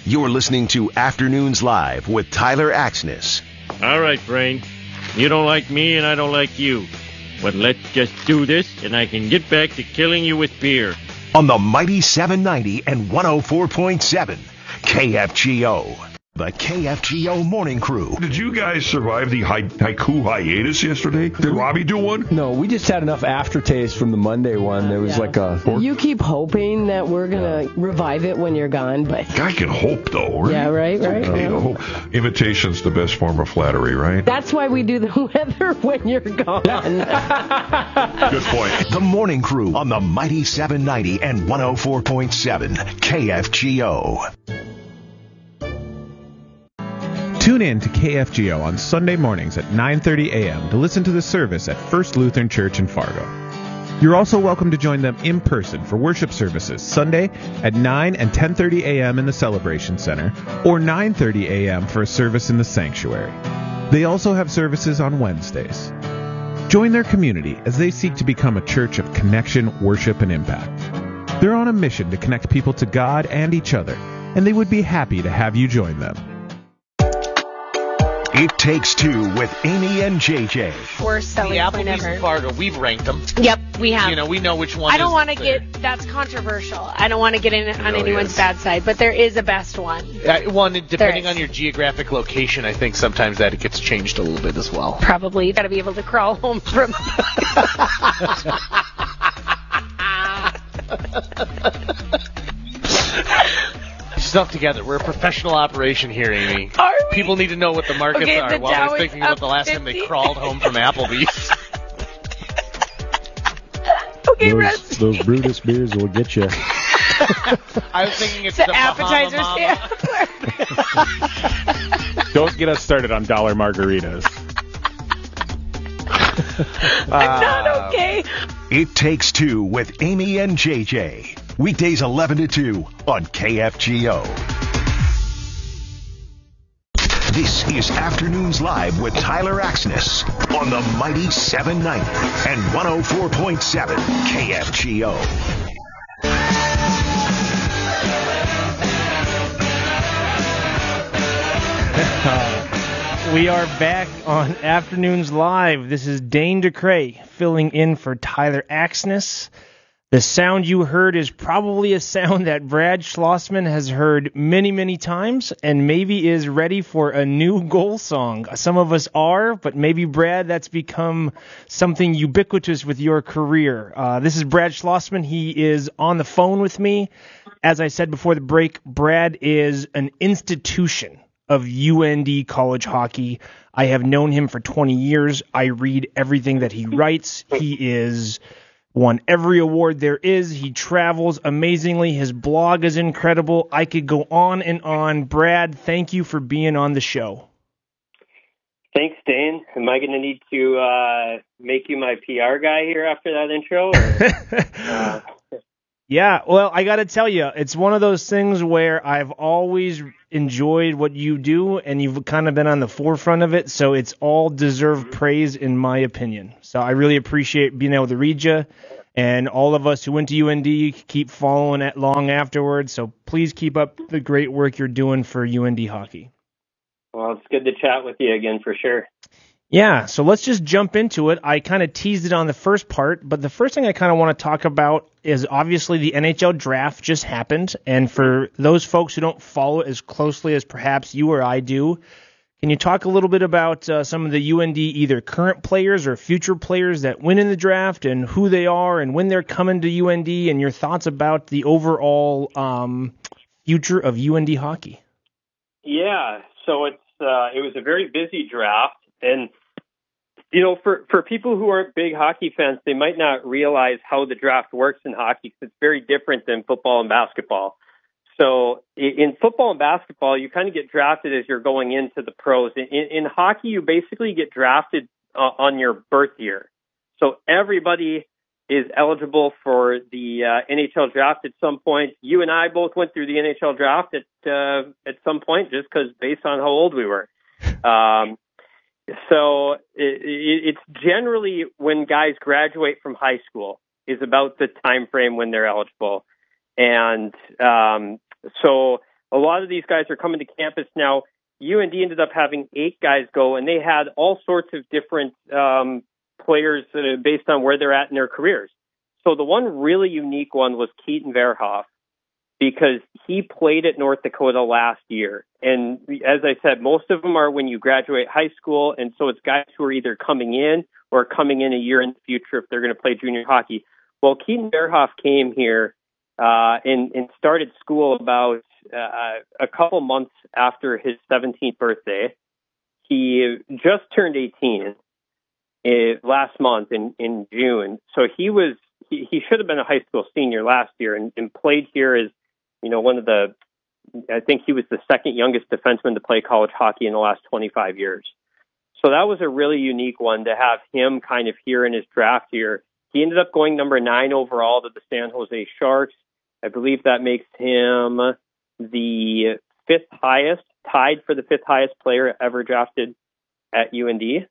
You're listening to Afternoons Live with Tyler Axness. All right, Brain. You don't like me and I don't like you. But let's just do this and I can get back to killing you with beer. On the mighty 790 and 104.7 KFGO. The KFGO Morning Crew. Did you guys survive the haiku hiatus yesterday? Did Robbie do one? No, we just had enough aftertaste from the Monday one. There was like a... You keep hoping that we're going to revive it when you're gone, but... Guy can hope, though, right? Yeah, right. Imitation's the best form of flattery, right? That's why we do the weather when you're gone. Good point. The Morning Crew on the mighty 790 and 104.7 KFGO. Tune in to KFGO on Sunday mornings at 9:30 a.m. to listen to the service at First Lutheran Church in Fargo. You're also welcome to join them in person for worship services Sunday at 9 and 10:30 a.m. in the Celebration Center or 9:30 a.m. for a service in the sanctuary. They also have services on Wednesdays. Join their community as they seek to become a church of connection, worship, and impact. They're on a mission to connect people to God and each other, and they would be happy to have you join them. It Takes Two with Amy and JJ. Worst selling point ever. The Applebee's in Fargo, we've ranked them. Yep, we have. You know, we know which one I don't want to there. that's controversial. I don't want to get in on really anyone's is. bad side, but there is a best one. One, depending is. on your geographic location, I think sometimes that it gets changed a little bit as well. Probably. You got to be able to crawl home from... Stuff together. We're a professional operation here, Amy. Are we? People need to know what the markets Okay, are. the While I Dow was is thinking about the last time 50. they crawled home from Applebee's. Okay, Russ. Those Brutus beers will get you. I was thinking it's The the appetizer Bahama stand. Don't get us started on dollar margaritas. I'm not okay. It Takes Two with Amy and JJ. Weekdays 11 to 2 on KFGO. This is Afternoons Live with Tyler Axness on the mighty 790 and 104.7 KFGO. We are back on Afternoons Live. This is Dane DeCray filling in for Tyler Axness. The sound you heard is probably a sound that Brad Schlossman has heard many, many times and maybe is ready for a new goal song. Some of us are, but maybe, Brad, that's become something ubiquitous with your career. This is Brad Schlossman. He is on the phone with me. As I said before the break, Brad is an institution of UND college hockey. I have known him for 20 years. I read everything that he writes. He is won every award there is. He travels amazingly. His blog is incredible. I could go on and on. Brad, thank you for being on the show. Thanks, Dane. Am I going to need to make you my PR guy here after that intro? Or, Yeah, well, I got to tell you, it's one of those things where I've always enjoyed what you do, and you've kind of been on the forefront of it, so it's all deserved praise in my opinion. So I really appreciate being able to read you, and all of us who went to UND keep following it long afterwards, so please keep up the great work you're doing for UND hockey. well, it's good to chat with you again for sure. Yeah, so let's just jump into it. I kind of teased it on the first part, but the first thing I kind of want to talk about is obviously the NHL draft just happened, and for those folks who don't follow it as closely as perhaps you or I do, can you talk a little bit about some of the UND either current players or future players that win in the draft and who they are and when they're coming to UND and your thoughts about the overall future of UND hockey? Yeah, so it was a very busy draft, and you know, for people who aren't big hockey fans, they might not realize how the draft works in hockey because it's very different than football and basketball. So in football and basketball, you kind of get drafted as you're going into the pros. In hockey, you basically get drafted on your birth year. So everybody is eligible for the NHL draft at some point. You and I both went through the NHL draft at some point just because based on how old we were. So it's generally when guys graduate from high school is about the time frame when they're eligible. And so a lot of these guys are coming to campus now. UND ended up having 8 guys go, and they had all sorts of different players based on where they're at in their careers. So the one really unique one was Keaton Verhoff, because he played at North Dakota last year. And as I said, most of them are when you graduate high school, and so it's guys who are either coming in or coming in a year in the future if they're going to play junior hockey. Well, Keaton Verhoff came here and started school about a couple months after his 17th birthday. He just turned 18 last month in June. So he should have been a high school senior last year and played here as, one of the, I think he was the second youngest defenseman to play college hockey in the last 25 years. So that was a really unique one to have him kind of here in his draft year. He ended up going number 9 overall to the San Jose Sharks. I believe that makes him the 5th highest, tied for the 5th highest player ever drafted at UND.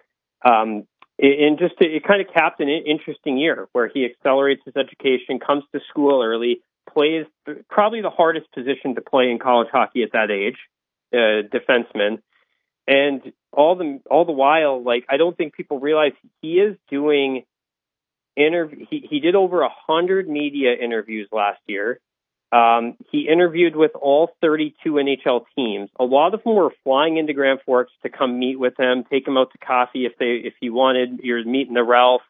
It kind of capped an interesting year where he accelerates his education, comes to school early, plays probably the hardest position to play in college hockey at that age, defenseman. And all the while, I don't think people realize he is doing he did over 100 media interviews last year. He interviewed with all 32 NHL teams. A lot of them were flying into Grand Forks to come meet with him, take him out to coffee if he wanted. He was meeting the Ralph.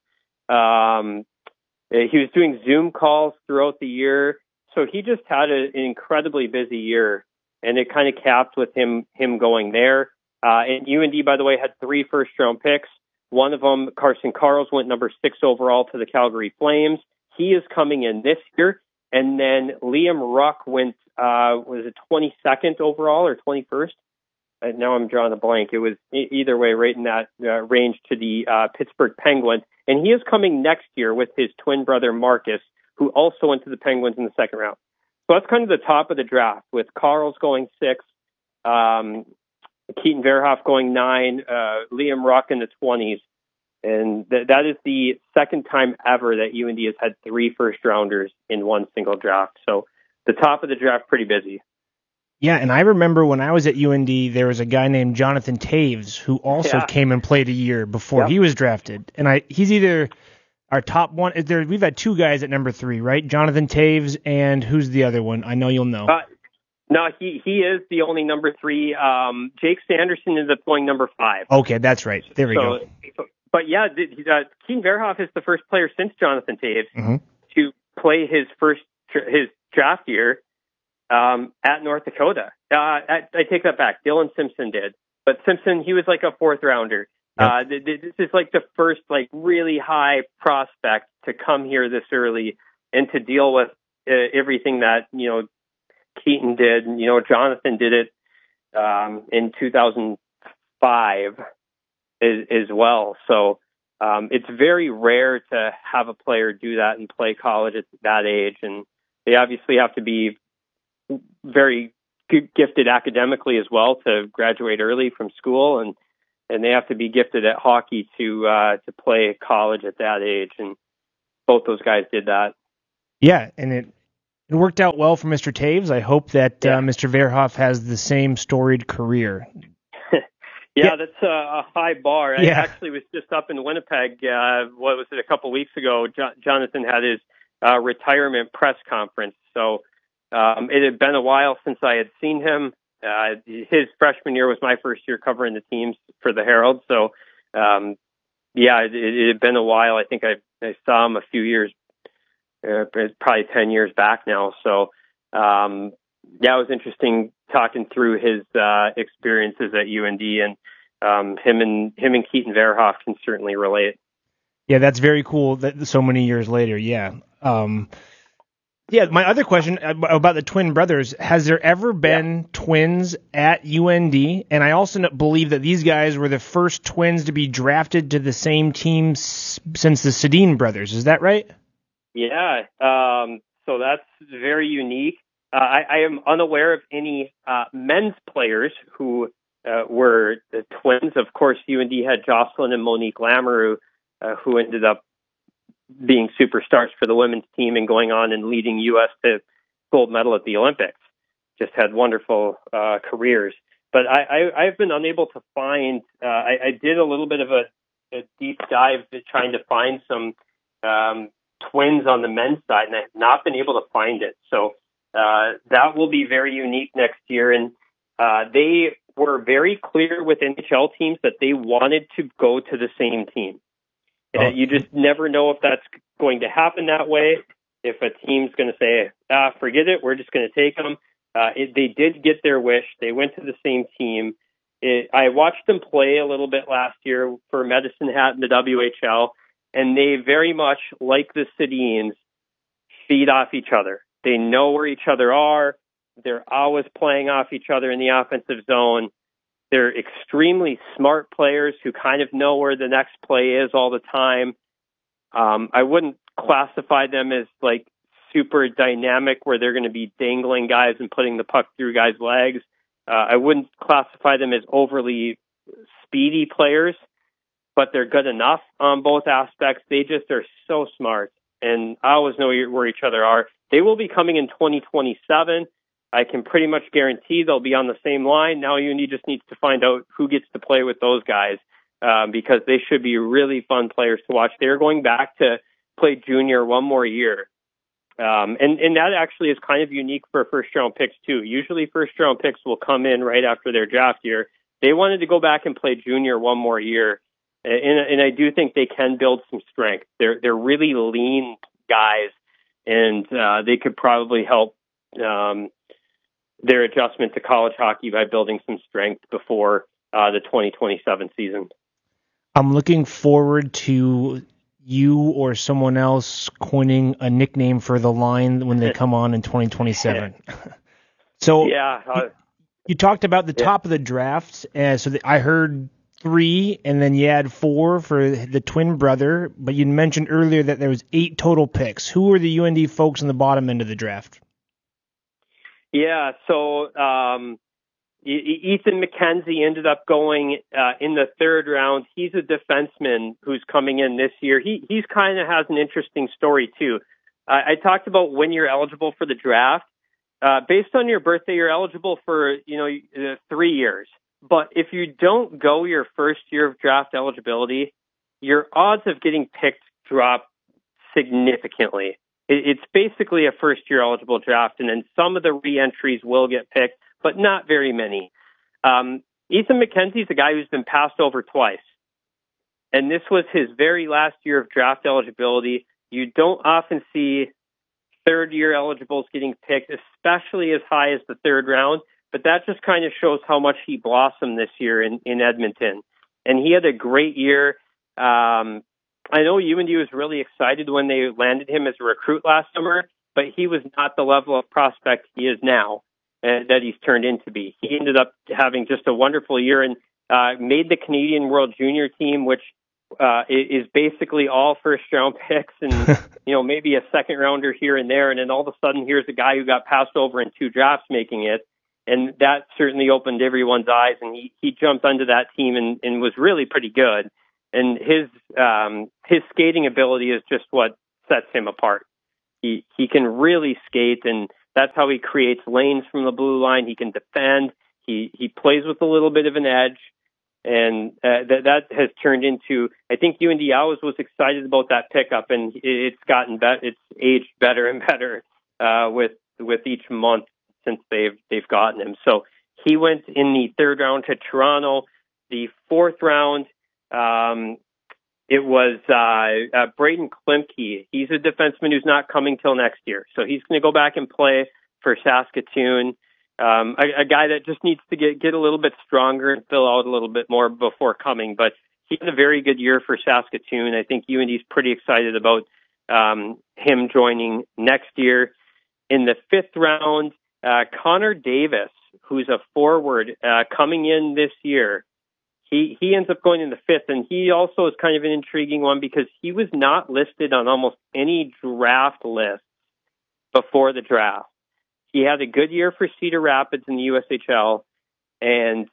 He was doing Zoom calls throughout the year. So he just had an incredibly busy year, and it kind of capped with him going there. And UND, by the way, had 3 first-round picks. One of them, Carson Karls, went number 6 overall to the Calgary Flames. He is coming in this year. And then Liam Ruck went, was it 22nd overall or 21st? Now I'm drawing a blank. It was either way, right in that range to the Pittsburgh Penguins. And he is coming next year with his twin brother, Marcus, who also went to the Penguins in the second round. So that's kind of the top of the draft, with Karls going 6, Keaton Verhoff going 9, Liam Ruck in the 20s. And that is the second time ever that UND has had 3 first-rounders in one single draft. So the top of the draft, pretty busy. Yeah, and I remember when I was at UND, there was a guy named Jonathan Taves who also came and played a year before he was drafted. And he's either our top one. We've had 2 guys at number 3, right? Jonathan Taves, and who's the other one? I know you'll know. No, he is the only number 3. Jake Sanderson is going number 5. Okay, that's right. There we go. But yeah, Keaton Verhoff is the first player since Jonathan Taves to play his draft year at North Dakota. I take that back. Dylan Simpson did, but Simpson, he was like a 4th rounder. Yep. This is like the first really high prospect to come here this early and to deal with everything that Keaton did. Jonathan did it in 2005. As well. So it's very rare to have a player do that and play college at that age. And they obviously have to be very gifted academically as well to graduate early from school. And they have to be gifted at hockey to play college at that age. And both those guys did that. Yeah, and it worked out well for Mr. Taves. I hope that Mr. Verhoff has the same storied career. Yeah, that's a high bar. I actually was just up in Winnipeg, a couple weeks ago. Jonathan had his retirement press conference. So it had been a while since I had seen him. His freshman year was my first year covering the teams for the Herald. So, it had been a while. I think I saw him a few years, probably 10 years back now. So, it was interesting talking through his experiences at UND, and him and Keaton Verhoff can certainly relate. Yeah, that's very cool. That so many years later, my other question about the twin brothers: has there ever been twins at UND? And I also believe that these guys were the first twins to be drafted to the same team since the Sedin brothers. Is that right? Yeah. So that's very unique. I am unaware of any men's players who were the twins. Of course, UND had Jocelyn and Monique Lamoureux, who ended up being superstars for the women's team and going on and leading U.S. to gold medal at the Olympics. just had wonderful careers. But I've been unable to find. I did a little bit of a deep dive trying to find some twins on the men's side, and I've not been able to find it. So that will be very unique next year. And they were very clear with NHL teams that they wanted to go to the same team. You just never know if that's going to happen that way. If a team's going to say, forget it, we're just going to take them. They did get their wish. They went to the same team. I watched them play a little bit last year for Medicine Hat in the WHL, and they very much, like the Sedins, feed off each other. They know where each other are. They're always playing off each other in the offensive zone. They're extremely smart players who kind of know where the next play is all the time. I wouldn't classify them as like super dynamic where they're going to be dangling guys and putting the puck through guys' legs. I wouldn't classify them as overly speedy players, but they're good enough on both aspects. They just are so smart, and I always know where each other are. They will be coming in 2027. I can pretty much guarantee they'll be on the same line. Now UND just needs to find out who gets to play with those guys because they should be really fun players to watch. They're going back to play junior one more year. And that actually is kind of unique for first-round picks, too. Usually first-round picks will come in right after their draft year. They wanted to go back and play junior one more year, and I do think they can build some strength. They're really lean guys, and they could probably help their adjustment to college hockey by building some strength before the 2027 season. I'm looking forward to you or someone else coining a nickname for the line when they come on in 2027. So you talked about the top of the draft. I heard 3, and then you had 4 for the twin brother, but you mentioned earlier that there was 8 total picks. Who were the UND folks on the bottom end of the draft? Yeah, so Ethan McKenzie ended up going in the 3rd round. He's a defenseman who's coming in this year. He's kind of has an interesting story, too. I talked about when you're eligible for the draft. Based on your birthday, you're eligible for 3 years. But if you don't go your first year of draft eligibility, your odds of getting picked drop significantly. It's basically a first-year eligible draft, and then some of the re-entries will get picked, but not very many. Ethan McKenzie's a guy who's been passed over twice, and this was his very last year of draft eligibility. You don't often see third-year eligibles getting picked, especially as high as the 3rd round, but that just kind of shows how much he blossomed this year in Edmonton. And he had a great year. I know UND was really excited when they landed him as a recruit last summer, but he was not the level of prospect he is now that he's turned into be. He ended up having just a wonderful year and made the Canadian World Junior team, which is basically all first-round picks and maybe a second-rounder here and there. And then all of a sudden, here's a guy who got passed over in 2 drafts making it. And that certainly opened everyone's eyes, and he jumped onto that team and was really pretty good. And his skating ability is just what sets him apart. He can really skate, and that's how he creates lanes from the blue line. He can defend. He plays with a little bit of an edge, and that has turned into. I think UND always was excited about that pickup, and it's gotten it's aged better and better with each month since they've gotten him. So he went in the 3rd round to Toronto. The 4th round. It was Braden Klimke. He's a defenseman who's not coming till next year. So he's going to go back and play for Saskatoon. A guy that just needs to get a little bit stronger and fill out a little bit more before coming. But he had a very good year for Saskatoon. I think UND's pretty excited about him joining next year. In the 5th round, Connor Davis, who's a forward coming in this year. He ends up going in the 5th, and he also is kind of an intriguing one because he was not listed on almost any draft list before the draft. He had a good year for Cedar Rapids in the USHL, and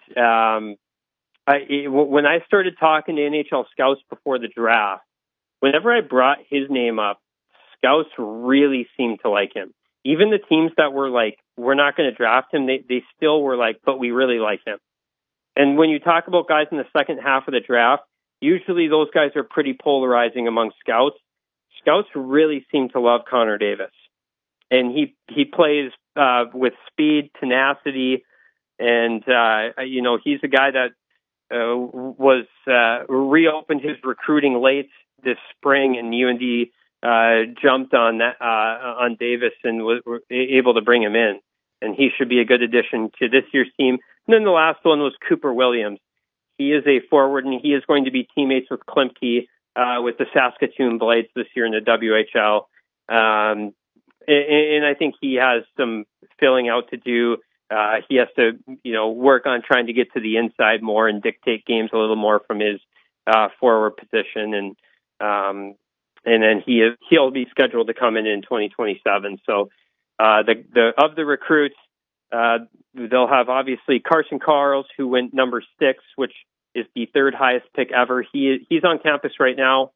when I started talking to NHL scouts before the draft, whenever I brought his name up, scouts really seemed to like him. Even the teams that were like we're not going to draft him, they still were like, but we really like him. And when you talk about guys in the second half of the draft, usually those guys are pretty polarizing among scouts. Scouts really seem to love Connor Davis. And he plays with speed, tenacity, and he's a guy that was reopened his recruiting late this spring, and UND jumped on that on Davis and was able to bring him in, and he should be a good addition to this year's team. And then the last one was Cooper Williams. He is a forward, and he is going to be teammates with Klimke with the Saskatoon Blades this year in the WHL. And I think he has some filling out to do. He has to, work on trying to get to the inside more and dictate games a little more from his forward position. And then he'll be scheduled to come in 2027. So of the recruits, they'll have obviously Carson Karls, who went number 6, which is the third highest pick ever. He's on campus right now.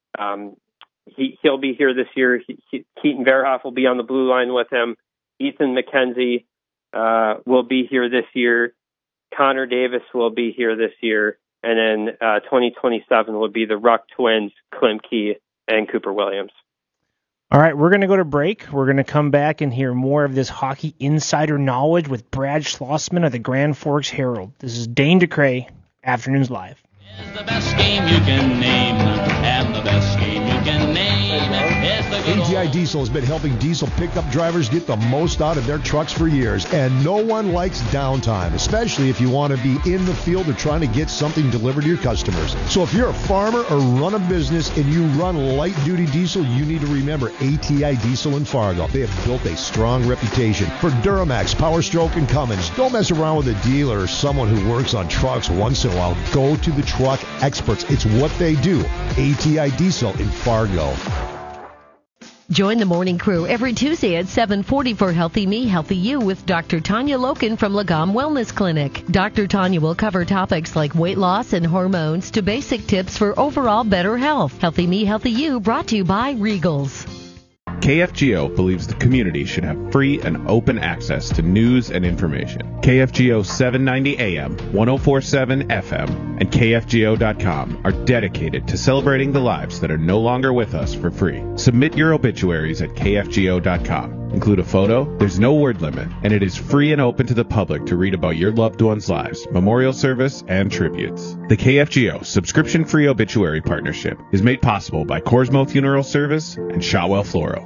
He'll be here this year. Keaton Verhoff will be on the blue line with him. Ethan McKenzie will be here this year. Connor Davis will be here this year. And then 2027 will be the Ruck twins, Klimke and Cooper Williams. All right, we're going to go to break. We're going to come back and hear more of this hockey insider knowledge with Brad Schlossman of the Grand Forks Herald. This is Dane DeCray, Afternoons Live. It's the best game you can name, and the best game you can name is the good ATI Diesel has been helping diesel pickup drivers get the most out of their trucks for years, and no one likes downtime, especially if you want to be in the field or trying to get something delivered to your customers. So if you're a farmer or run a business and you run light-duty diesel, you need to remember ATI Diesel in Fargo. They have built a strong reputation for Duramax, Power Stroke, and Cummins. Don't mess around with a dealer or someone who works on trucks once in a while. Go to the truck experts. It's what they do. ATI Diesel in Fargo. Join the morning crew every Tuesday at 7:40 for Healthy Me, Healthy You with Dr. Tanya Loken from Lagom Wellness Clinic. Dr. Tanya will cover topics like weight loss and hormones to basic tips for overall better health. Healthy Me, Healthy You brought to you by Regals. KFGO believes the community should have free and open access to news and information. KFGO 790 AM, 1047 FM, and KFGO.com are dedicated to celebrating the lives that are no longer with us for free. Submit your obituaries at KFGO.com. Include a photo, there's no word limit, and it is free and open to the public to read about your loved ones' lives, memorial service, and tributes. The KFGO subscription-free obituary partnership is made possible by Corsmo Funeral Service and Shotwell Floral.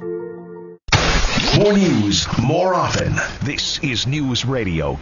More news, more often. This is News Radio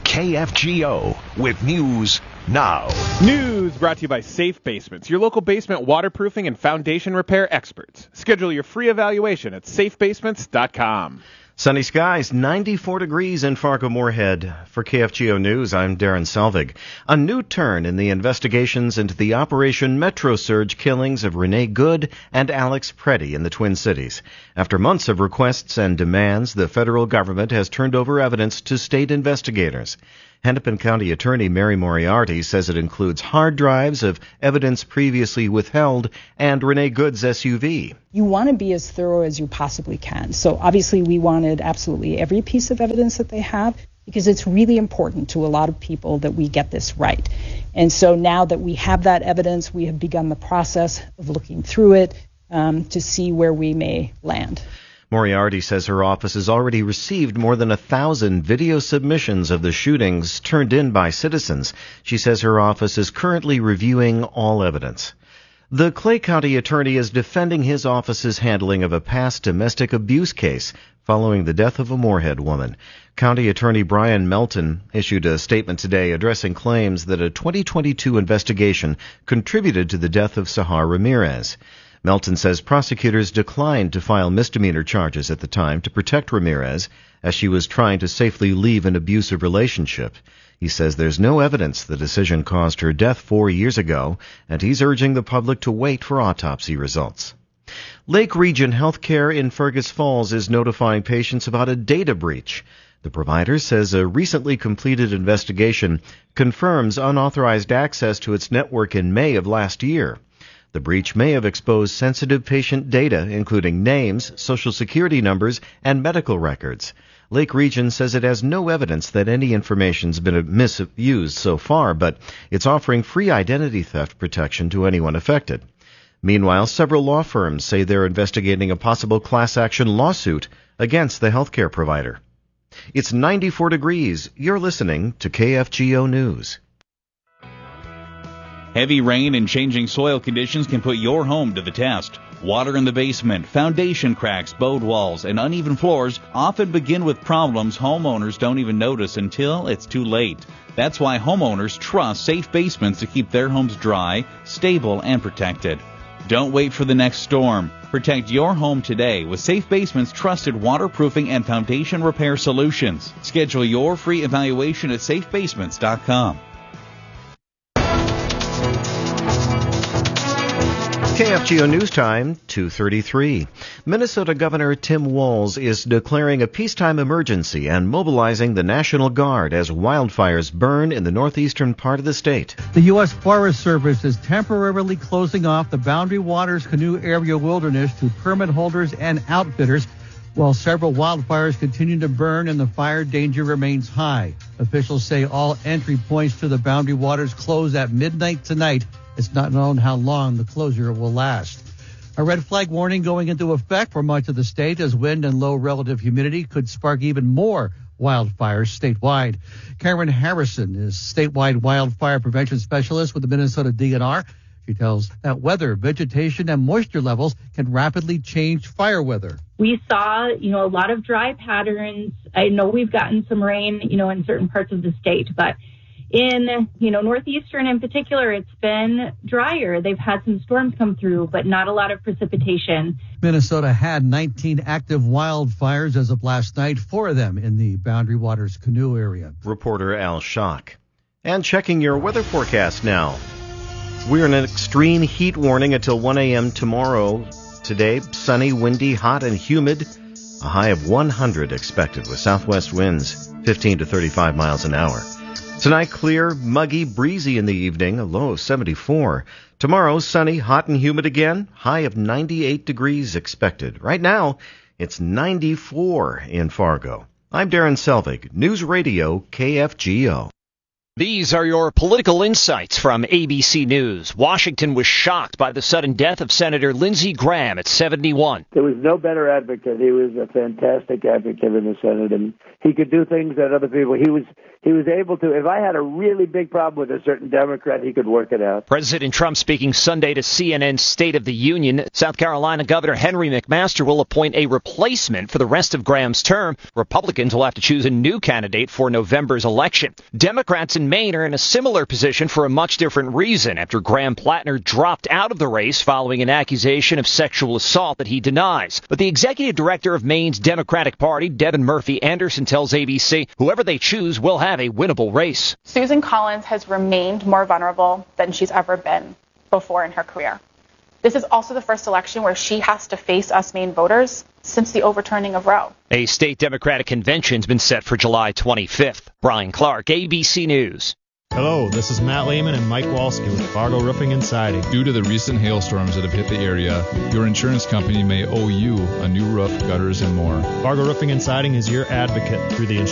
KFGO with News Now. News brought to you by Safe Basements, your local basement waterproofing and foundation repair experts. Schedule your free evaluation at safebasements.com. Sunny skies, 94 degrees in Fargo-Moorhead. For KFGO News, I'm Darren Selvig. A new turn in the investigations into the Operation Metro Surge killings of Renee Good and Alex Preddy in the Twin Cities. After months of requests and demands, the federal government has turned over evidence to state investigators. Hennepin County Attorney Mary Moriarty says it includes hard drives of evidence previously withheld and Renee Good's SUV. You want to be as thorough as you possibly can. So obviously we wanted absolutely every piece of evidence that they have because it's really important to a lot of people that we get this right. And so now that we have that evidence, we have begun the process of looking through it to see where we may land. Moriarty says her office has already received more than 1,000 video submissions of the shootings turned in by citizens. She says her office is currently reviewing all evidence. The Clay County attorney is defending his office's handling of a past domestic abuse case following the death of a Moorhead woman. County Attorney Brian Melton issued a statement today addressing claims that a 2022 investigation contributed to the death of Sahar Ramirez. Melton says prosecutors declined to file misdemeanor charges at the time to protect Ramirez as she was trying to safely leave an abusive relationship. He says there's no evidence the decision caused her death 4 years ago, and he's urging the public to wait for autopsy results. Lake Region Healthcare in Fergus Falls is notifying patients about a data breach. The provider says a recently completed investigation confirms unauthorized access to its network in May of last year. The breach may have exposed sensitive patient data, including names, social security numbers, and medical records. Lake Region says it has no evidence that any information's been misused so far, but it's offering free identity theft protection to anyone affected. Meanwhile, several law firms say they're investigating a possible class action lawsuit against the healthcare provider. It's 94 degrees. You're listening to KFGO News. Heavy rain and changing soil conditions can put your home to the test. Water in the basement, foundation cracks, bowed walls, and uneven floors often begin with problems homeowners don't even notice until it's too late. That's why homeowners trust Safe Basements to keep their homes dry, stable, and protected. Don't wait for the next storm. Protect your home today with Safe Basements' trusted waterproofing and foundation repair solutions. Schedule your free evaluation at safebasements.com. KFGO News Time, 2:33. Minnesota Governor Tim Walz is declaring a peacetime emergency and mobilizing the National Guard as wildfires burn in the northeastern part of the state. The U.S. Forest Service is temporarily closing off the Boundary Waters Canoe Area Wilderness to permit holders and outfitters, while several wildfires continue to burn and the fire danger remains high. Officials say all entry points to the Boundary Waters close at midnight tonight. It's not known how long the closure will last. A red flag warning going into effect for much of the state as wind and low relative humidity could spark even more wildfires statewide. Karen Harrison is statewide wildfire prevention specialist with the Minnesota DNR. She tells that weather, vegetation, and moisture levels can rapidly change fire weather. We saw, a lot of dry patterns. I know we've gotten some rain, in certain parts of the state, but in, northeastern in particular, it's been drier. They've had some storms come through, but not a lot of precipitation. Minnesota had 19 active wildfires as of last night, 4 of them in the Boundary Waters Canoe area. Reporter Al Schock. And checking your weather forecast now. We're in an extreme heat warning until 1 a.m. tomorrow. Today, sunny, windy, hot, and humid. A high of 100 expected with southwest winds 15 to 35 miles an hour. Tonight, clear, muggy, breezy in the evening, a low of 74. Tomorrow, sunny, hot, and humid again, high of 98 degrees expected. Right now, it's 94 in Fargo. I'm Darren Selvig, News Radio KFGO. These are your political insights from ABC News. Washington was shocked by the sudden death of Senator Lindsey Graham at 71. There was no better advocate. He was a fantastic advocate in the Senate, and he could do things that other people. He was able to. If I had a really big problem with a certain Democrat, he could work it out. President Trump speaking Sunday to CNN's State of the Union. South Carolina Governor Henry McMaster will appoint a replacement for the rest of Graham's term. Republicans will have to choose a new candidate for November's election. Democrats in Maine are in a similar position for a much different reason after Graham Plattner dropped out of the race following an accusation of sexual assault that he denies. But the executive director of Maine's Democratic Party, Devin Murphy Anderson, tells ABC whoever they choose will have a winnable race. Susan Collins has remained more vulnerable than she's ever been before in her career. This is also the first election where she has to face us Maine voters since the overturning of Roe. A state Democratic convention's been set for July 25th. Brian Clark, ABC News. Hello, this is Matt Lehman and Mike Walski with Fargo Roofing and Siding. Due to the recent hailstorms that have hit the area, your insurance company may owe you a new roof, gutters, and more. Fargo Roofing and Siding is your advocate through the